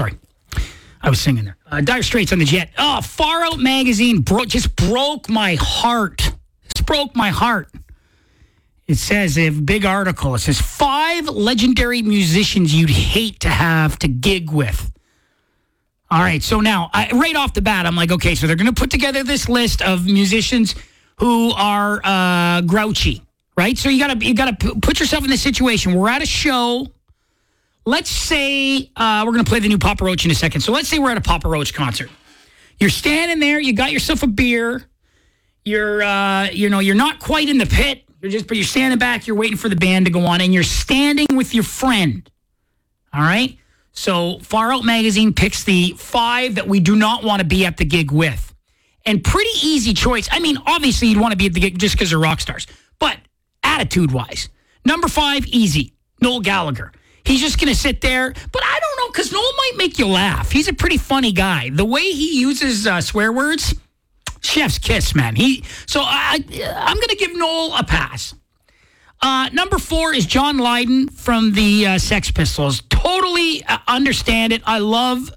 Sorry. I was singing there. Dire Straits on the Jet. Oh, Far Out Magazine just broke my heart. Just broke my heart. It says, a big article, it says 5 legendary musicians you'd hate to have to gig with. All right, so now, right off the bat, I'm like, okay, so they're going to put together this list of musicians who are grouchy, right? So you gotta put yourself in this situation. We're at a show. Let's say we're going to play the new Papa Roach in a second. So let's say we're at a Papa Roach concert. You're standing there. You got yourself a beer. You're not quite in the pit. But you're standing back. You're waiting for the band to go on, and you're standing with your friend. All right. So Far Out Magazine picks the 5 that we do not want to be at the gig with, and pretty easy choice. I mean, obviously you'd want to be at the gig just because they're rock stars, but attitude-wise, number 5, easy, Noel Gallagher. He's just going to sit there, but I don't know, because Noel might make you laugh. He's a pretty funny guy. The way he uses swear words, chef's kiss, man. So I'm going to give Noel a pass. Number 4 is John Lydon from the Sex Pistols. Totally understand it. I love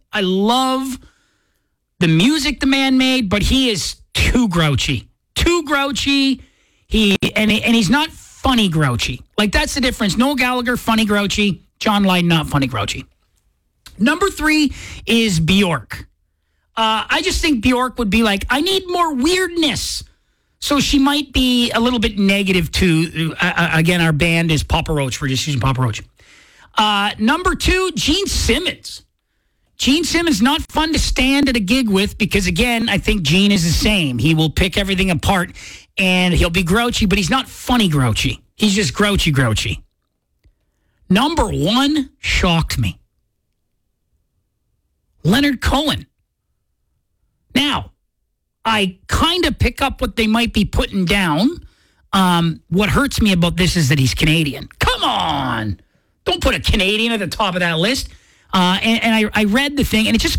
the music the man made, but he is too grouchy. Too grouchy. And he's not funny grouchy. Like, that's the difference. Noel Gallagher, funny grouchy. John Lydon, not funny grouchy. Number 3 is Bjork. I just think Bjork would be like, I need more weirdness. So she might be a little bit negative to, again, our band is Papa Roach. We're just using Papa Roach. Number 2, Gene Simmons. Gene Simmons, not fun to stand at a gig with because, again, I think Gene is the same. He will pick everything apart and he'll be grouchy, but he's not funny grouchy. He's just grouchy. Number 1 shocked me. Leonard Cohen. Now, I kind of pick up what they might be putting down. What hurts me about this is that he's Canadian. Come on. Don't put a Canadian at the top of that list. And I read the thing, and it just